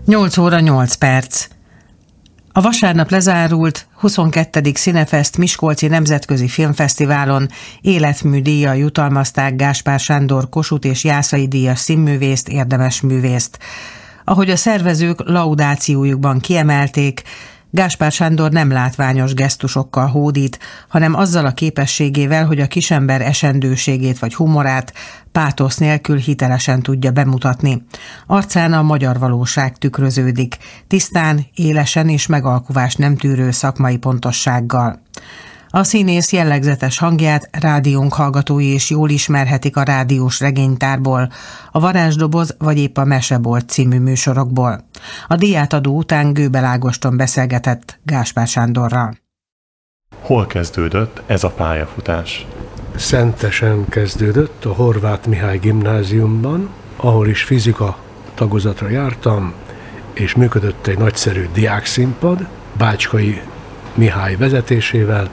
8 óra 8 perc. A vasárnap lezárult 22. Színefest Miskolci Nemzetközi Filmfesztiválon életműdíjjal jutalmazták Gáspár Sándor Kossuth és Jászai díjas színművészt, érdemes művészt. Ahogy a szervezők laudációjukban kiemelték, Gáspár Sándor nem látványos gesztusokkal hódít, hanem azzal a képességével, hogy a kisember esendőségét vagy humorát pátosz nélkül hitelesen tudja bemutatni. Arcán a magyar valóság tükröződik, tisztán, élesen és megalkuvást nem tűrő szakmai pontossággal. A színész jellegzetes hangját rádiónk hallgatói is jól ismerhetik a rádiós regénytárból, a Varázsdoboz vagy épp a Mesebolt című műsorokból. A díjátadó után Göbel Ágoston beszélgetett Gáspár Sándorral. Hol kezdődött ez a pályafutás? Szentesen kezdődött, a Horváth Mihály gimnáziumban, ahol is fizika tagozatra jártam, és működött egy nagyszerű diákszínpad, Bácskai Mihály vezetésével.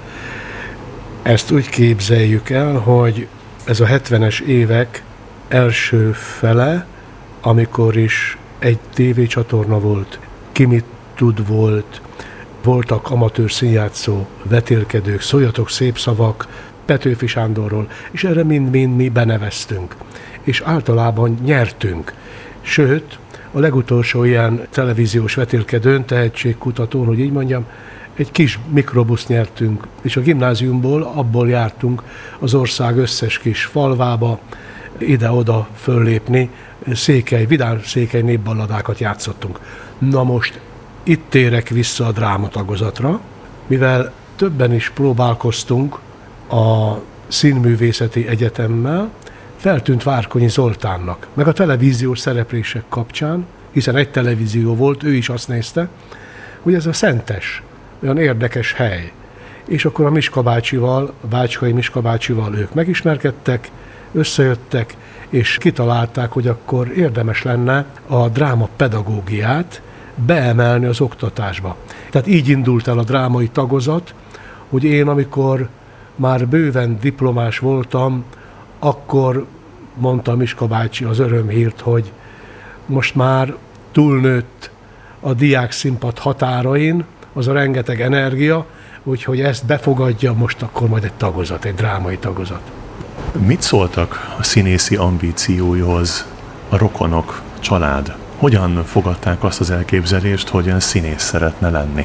Ezt úgy képzeljük el, hogy ez a 70-es évek első fele, amikor is egy tévécsatorna volt, Ki mit tud volt, voltak amatőr színjátszó vetélkedők, szóljatok szép szavak Petőfi Sándorról, és erre mind-mind mi beneveztünk. És általában nyertünk. Sőt, a legutolsó ilyen televíziós vetélkedőn, tehetségkutatón, hogy így mondjam, egy kis mikrobuszt nyertünk, és a gimnáziumból abból jártunk az ország összes kis falvába, ide-oda föllépni, vidám székely népballadákat játszottunk. Na most itt térek vissza a drámatagozatra, mivel többen is próbálkoztunk a Színművészeti Egyetemmel, feltűnt Várkonyi Zoltánnak, meg a televíziós szereplések kapcsán, hiszen egy televízió volt, ő is azt nézte, hogy ez a Szentes, olyan érdekes hely. És akkor a Miska bácsival, a Bácskai Miska bácsival ők megismerkedtek, összejöttek, és kitalálták, hogy akkor érdemes lenne a drámapedagógiát beemelni az oktatásba. Tehát így indult el a drámai tagozat, hogy én, amikor már bőven diplomás voltam, akkor mondta Miska bácsi az örömhírt, hogy most már túlnőtt a diákszínpad határain, az a rengeteg energia, úgyhogy ezt befogadja most akkor majd egy tagozat, egy drámai tagozat. Mit szóltak a színészi ambícióihoz a rokonok, család? Hogyan fogadták azt az elképzelést, hogy ön színész szeretne lenni?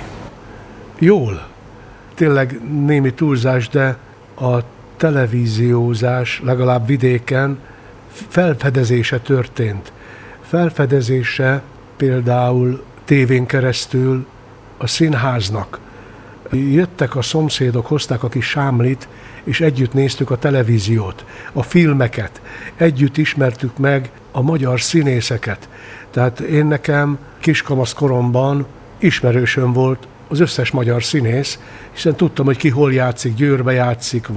Jól. Tényleg némi túlzás, de a televíziózás legalább vidéken felfedezése történt. Felfedezése például tévén keresztül a színháznak. Jöttek a szomszédok, hozták a kis sámlit, és együtt néztük a televíziót, a filmeket, együtt ismertük meg a magyar színészeket. Tehát én nekem kiskamasz koromban ismerősöm volt az összes magyar színész, hiszen tudtam, hogy ki hol játszik, Győrbe játszik,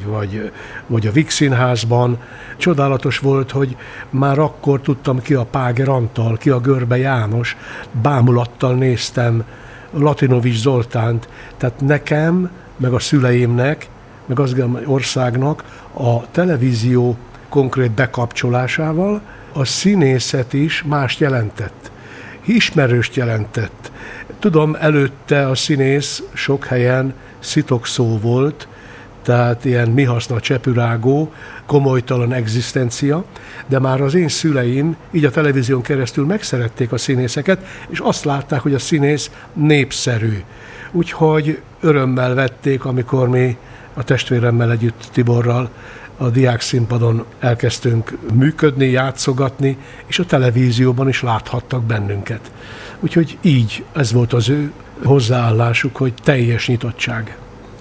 vagy a Víg Színházban. Csodálatos volt, hogy már akkor tudtam, ki a Páger Antal, ki a Görbe János, bámulattal néztem Latinovics Zoltánt. Tehát nekem, meg a szüleimnek, meg az országnak a televízió konkrét bekapcsolásával a színészet is mást jelentett. Ismerőst jelentett. Tudom, előtte a színész sok helyen szitokszó volt, tehát ilyen mi haszna csepürágó, komolytalan egzisztencia, de már az én szüleim így a televízión keresztül megszerették a színészeket, és azt látták, hogy a színész népszerű. Úgyhogy örömmel vették, amikor mi a testvéremmel együtt, Tiborral a diákszínpadon elkezdtünk működni, játszogatni, és a televízióban is láthattak bennünket. Úgyhogy így, ez volt az ő hozzáállásuk, hogy teljes nyitottság.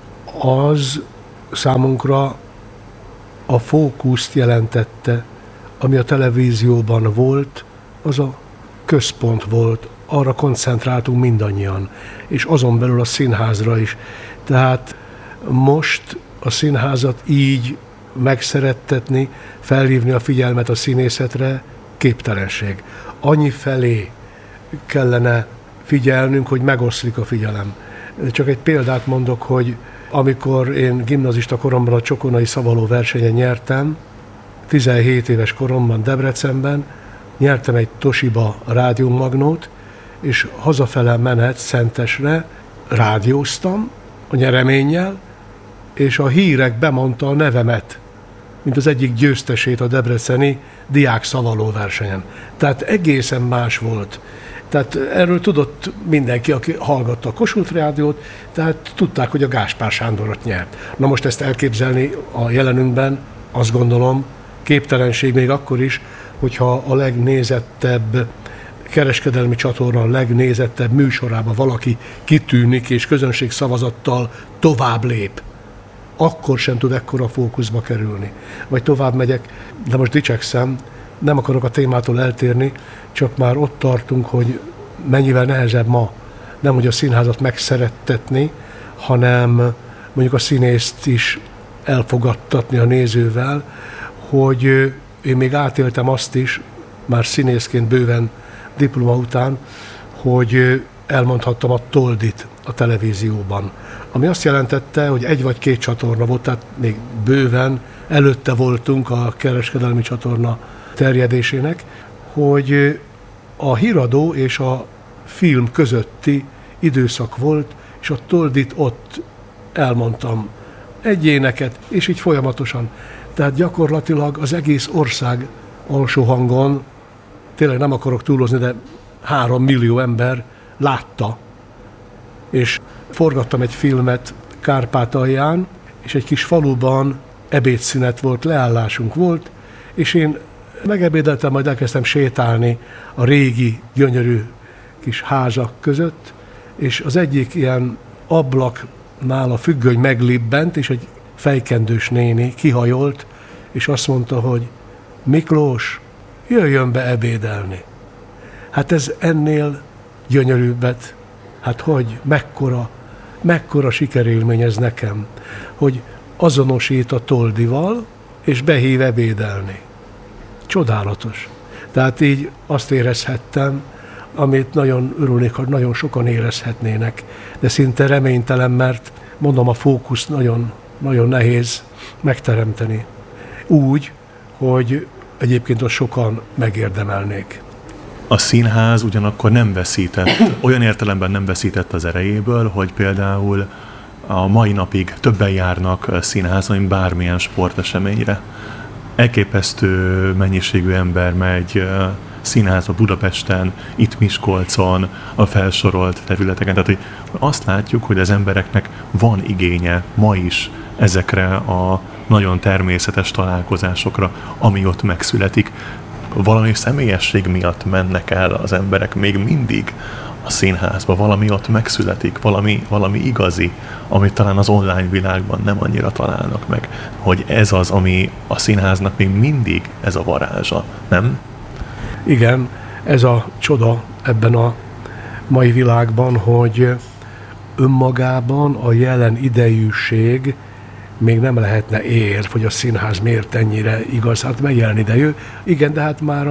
Az számunkra a fókuszt jelentette, ami a televízióban volt, az a központ volt, arra koncentráltunk mindannyian, és azon belül a színházra is. Tehát most a színházat így megszerettetni, felhívni a figyelmet a színészetre képtelenség. Annyi felé kellene figyelnünk, hogy megoszlik a figyelem. Csak egy példát mondok, hogy amikor én gimnazista koromban a Csokonai szavaló versenyen nyertem, 17 éves koromban Debrecenben, nyertem egy Toshiba rádiómagnót, és hazafele menet Szentesre rádióztam a nyereménnyel, és a hírek bemondta a nevemet, mint az egyik győztesét a debreceni diák szavaló versenyen. Tehát egészen más volt. Tehát erről tudott mindenki, aki hallgatta a Kossuth Rádiót, tehát tudták, hogy a Gáspár Sándor ott nyert. Na most ezt elképzelni a jelenünkben, azt gondolom, képtelenség még akkor is, hogyha a legnézettebb kereskedelmi csatorna, a legnézettebb műsorában valaki kitűnik és közönségszavazattal tovább lép, akkor sem tud ekkora fókuszba kerülni. Vagy tovább megyek, de most dicsekszem, nem akarok a témától eltérni, csak már ott tartunk, hogy mennyivel nehezebb ma nem hogy a színházat megszerettetni, hanem mondjuk a színészt is elfogadtatni a nézővel, hogy én még átéltem azt is, már színészként bőven diploma után, hogy elmondhattam a Toldit a televízióban. Ami azt jelentette, hogy 1 vagy 2 csatorna volt, tehát még bőven előtte voltunk a kereskedelmi csatorna terjedésének, hogy a híradó és a film közötti időszak volt, és a Toldit ott elmondtam egy éneket, és így folyamatosan. Tehát gyakorlatilag az egész ország alsó hangon, tényleg nem akarok túlozni, de 3 millió ember látta. És forgattam egy filmet Kárpátalján, és egy kis faluban ebédszünet volt, leállásunk volt, és én megebédeltem, majd elkezdtem sétálni a régi, gyönyörű kis házak között, és az egyik ilyen ablaknál a függöny meglibbent, és egy fejkendős néni kihajolt, és azt mondta, hogy Miklós, jöjjön be ebédelni. Hát ez ennél gyönyörűbbet, hát hogy, mekkora sikerélmény ez nekem, hogy azonosít a Toldival, és behív ebédelni. Csodálatos. Tehát így azt érezhettem, amit nagyon örülnék, hogy nagyon sokan érezhetnének, de szinte reménytelen, mert mondom, a fókusz nagyon, nagyon nehéz megteremteni. Úgy, hogy egyébként azt sokan megérdemelnék. A színház ugyanakkor nem veszített, olyan értelemben nem veszített az erejéből, hogy például a mai napig többen járnak színházon, mint bármilyen sporteseményre. Elképesztő mennyiségű ember megy színházba Budapesten, itt Miskolcon, a felsorolt területeken. Tehát hogy azt látjuk, hogy az embereknek van igénye ma is ezekre a nagyon természetes találkozásokra, ami ott megszületik. Valami személyesség miatt mennek el az emberek még mindig a színházba, valami ott megszületik, valami igazi, amit talán az online világban nem annyira találnak meg, hogy ez az, ami a színháznak még mindig ez a varázsa, nem? Igen, ez a csoda ebben a mai világban, hogy önmagában a jelen idejűség még nem lehetne érv, hogy a színház miért ennyire igaz. Hát meg jelen idejű. Igen, de hát már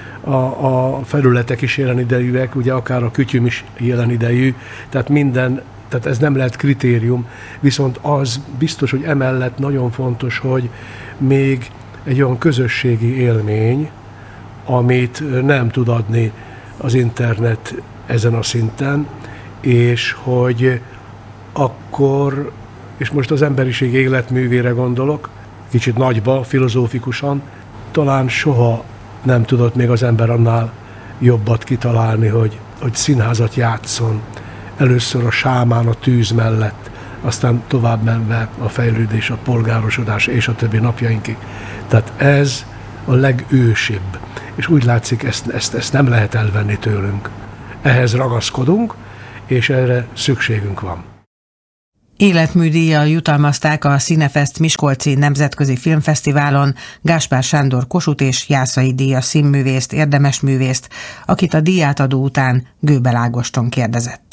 a felületek is jelen idejűek, ugye akár a kütyüm is jelen idejű, tehát ez nem lehet kritérium, viszont az biztos, hogy emellett nagyon fontos, hogy még egy olyan közösségi élmény, amit nem tud adni az internet ezen a szinten, és hogy akkor, és most az emberiség életművére gondolok, kicsit nagyba, filozófikusan, talán soha nem tudott még az ember annál jobbat kitalálni, hogy színházat játszon. Először a sámán a tűz mellett, aztán tovább menve a fejlődés, a polgárosodás és a többi napjainkig. Tehát ez a legősibb. És úgy látszik, ezt nem lehet elvenni tőlünk. Ehhez ragaszkodunk, és erre szükségünk van. Életműdíjjal jutalmazták a Cinefest Miskolci Nemzetközi Filmfesztiválon Gáspár Sándor Kossuth és Jászai Díjas színművészt, érdemesművészt, akit a díjátadó után Göbel Ágoston kérdezett.